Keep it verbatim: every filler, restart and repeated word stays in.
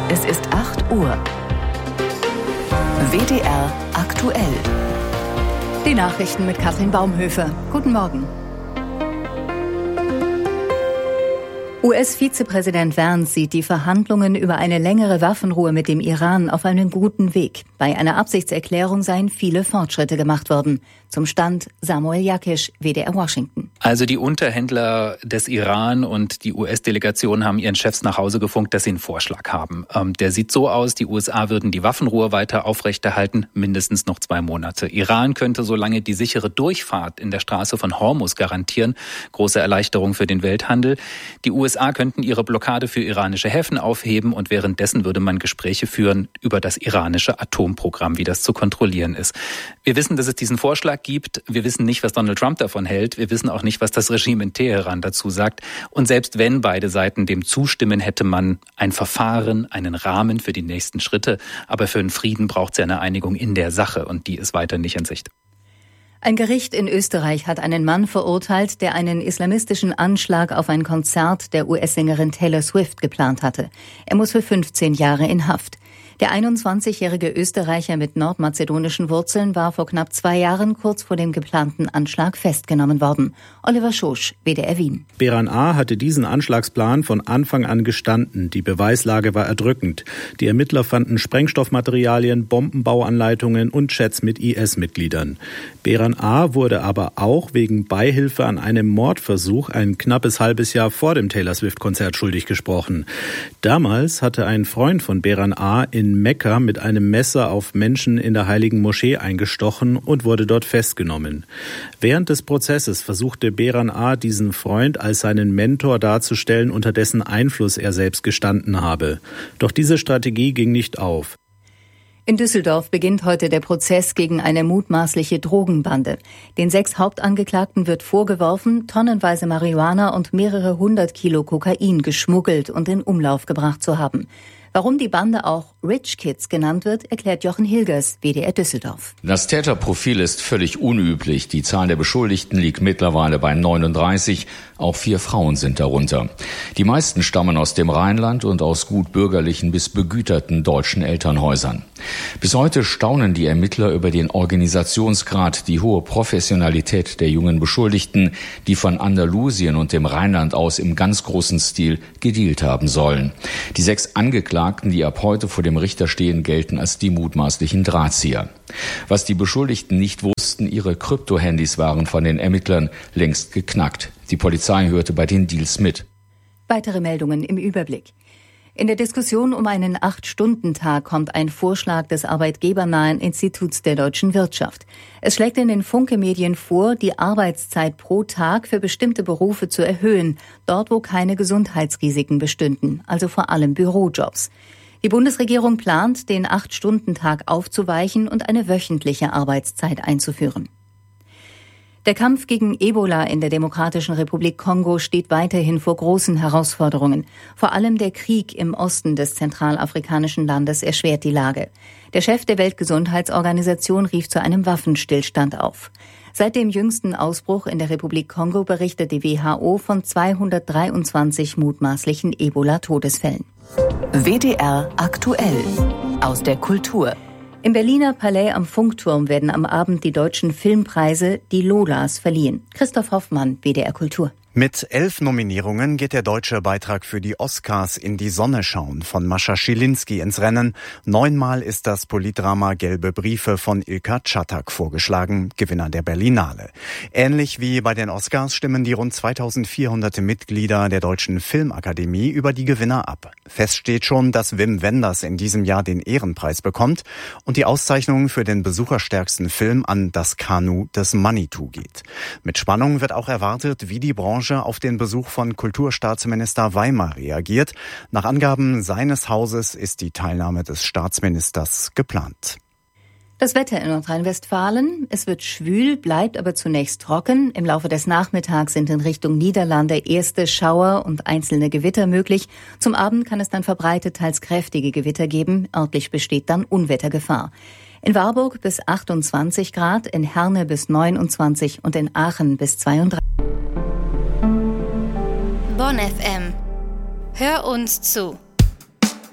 Es ist acht Uhr. W D R aktuell. Die Nachrichten mit Katrin Baumhöfer. Guten Morgen. U S-Vizepräsident Vance sieht die Verhandlungen über eine längere Waffenruhe mit dem Iran auf einem guten Weg. Bei einer Absichtserklärung seien viele Fortschritte gemacht worden. Zum Stand Samuel Jakisch, W D R Washington. Also die Unterhändler des Iran und die U S-Delegation haben ihren Chefs nach Hause gefunkt, dass sie einen Vorschlag haben. Ähm, der sieht so aus, die U S A würden die Waffenruhe weiter aufrechterhalten, mindestens noch zwei Monate. Iran könnte solange die sichere Durchfahrt in der Straße von Hormuz garantieren. Große Erleichterung für den Welthandel. Die U S A könnten ihre Blockade für iranische Häfen aufheben und währenddessen würde man Gespräche führen über das iranische Atomprogramm, wie das zu kontrollieren ist. Wir wissen, dass es diesen Vorschlag gibt. Wir wissen nicht, was Donald Trump davon hält. Wir wissen auch nicht, was das Regime in Teheran dazu sagt. Und selbst wenn beide Seiten dem zustimmen, hätte man ein Verfahren, einen Rahmen für die nächsten Schritte. Aber für einen Frieden braucht es ja eine Einigung in der Sache und die ist weiter nicht in Sicht. Ein Gericht in Österreich hat einen Mann verurteilt, der einen islamistischen Anschlag auf ein Konzert der U S-Sängerin Taylor Swift geplant hatte. Er muss für fünfzehn Jahre in Haft. Der einundzwanzigjährige Österreicher mit nordmazedonischen Wurzeln war vor knapp zwei Jahren kurz vor dem geplanten Anschlag festgenommen worden. Oliver Schosch, W D R Wien. Beran A. hatte diesen Anschlagsplan von Anfang an gestanden. Die Beweislage war erdrückend. Die Ermittler fanden Sprengstoffmaterialien, Bombenbauanleitungen und Chats mit I S-Mitgliedern. Beran A. wurde aber auch wegen Beihilfe an einem Mordversuch ein knappes halbes Jahr vor dem Taylor Swift-Konzert schuldig gesprochen. Damals hatte ein Freund von Beran A. in Mekka mit einem Messer auf Menschen in der Heiligen Moschee eingestochen und wurde dort festgenommen. Während des Prozesses versuchte Beran A. diesen Freund als seinen Mentor darzustellen, unter dessen Einfluss er selbst gestanden habe. Doch diese Strategie ging nicht auf. In Düsseldorf beginnt heute der Prozess gegen eine mutmaßliche Drogenbande. Den sechs Hauptangeklagten wird vorgeworfen, tonnenweise Marihuana und mehrere hundert Kilo Kokain geschmuggelt und in Umlauf gebracht zu haben. Warum die Bande auch Rich Kids genannt wird, erklärt Jochen Hilgers, W D R Düsseldorf. Das Täterprofil ist völlig unüblich. Die Zahl der Beschuldigten liegt mittlerweile bei neununddreißig. Auch vier Frauen sind darunter. Die meisten stammen aus dem Rheinland und aus gut bürgerlichen bis begüterten deutschen Elternhäusern. Bis heute staunen die Ermittler über den Organisationsgrad, die hohe Professionalität der jungen Beschuldigten, die von Andalusien und dem Rheinland aus im ganz großen Stil gedealt haben sollen. Die sechs Angeklagten, die ab heute vor dem Richter stehen, gelten als die mutmaßlichen Drahtzieher. Was die Beschuldigten nicht wussten, ihre Kryptohandys waren von den Ermittlern längst geknackt. Die Polizei hörte bei den Deals mit. Weitere Meldungen im Überblick. In der Diskussion um einen Acht-Stunden-Tag kommt ein Vorschlag des arbeitgebernahen Instituts der deutschen Wirtschaft. Es schlägt in den Funke-Medien vor, die Arbeitszeit pro Tag für bestimmte Berufe zu erhöhen, dort wo keine Gesundheitsrisiken bestünden, also vor allem Bürojobs. Die Bundesregierung plant, den Acht-Stunden-Tag aufzuweichen und eine wöchentliche Arbeitszeit einzuführen. Der Kampf gegen Ebola in der Demokratischen Republik Kongo steht weiterhin vor großen Herausforderungen. Vor allem der Krieg im Osten des zentralafrikanischen Landes erschwert die Lage. Der Chef der Weltgesundheitsorganisation rief zu einem Waffenstillstand auf. Seit dem jüngsten Ausbruch in der Republik Kongo berichtet die W H O von zweihundertdreiundzwanzig mutmaßlichen Ebola-Todesfällen. W D R aktuell aus der Kultur. Im Berliner Palais am Funkturm werden am Abend die deutschen Filmpreise, die Lolas, verliehen. Christoph Hoffmann, W D R Kultur. Mit elf Nominierungen geht der deutsche Beitrag für die Oscars In die Sonne schauen von Mascha Schilinski ins Rennen. Neunmal ist das Politdrama Gelbe Briefe von Ilka Czatak vorgeschlagen, Gewinner der Berlinale. Ähnlich wie bei den Oscars stimmen die rund zweitausendvierhundert Mitglieder der Deutschen Filmakademie über die Gewinner ab. Fest steht schon, dass Wim Wenders in diesem Jahr den Ehrenpreis bekommt und die Auszeichnung für den besucherstärksten Film an Das Kanu des Manitou geht. Mit Spannung wird auch erwartet, wie die Branche auf den Besuch von Kulturstaatsminister Weimar reagiert. Nach Angaben seines Hauses ist die Teilnahme des Staatsministers geplant. Das Wetter in Nordrhein-Westfalen. Es wird schwül, bleibt aber zunächst trocken. Im Laufe des Nachmittags sind in Richtung Niederlande erste Schauer und einzelne Gewitter möglich. Zum Abend kann es dann verbreitet teils kräftige Gewitter geben. Örtlich besteht dann Unwettergefahr. In Warburg bis achtundzwanzig Grad, in Herne bis neunundzwanzig und in Aachen bis zweiunddreißig. Bonn F M. Hör uns zu.